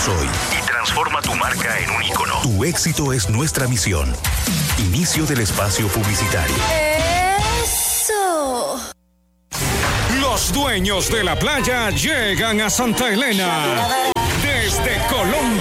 somos hoy. Y transforma tu marca en un ícono. Tu éxito es nuestra misión. Inicio del espacio publicitario. ¡Eso! Los dueños de la playa llegan a Santa Elena. Desde Colombia.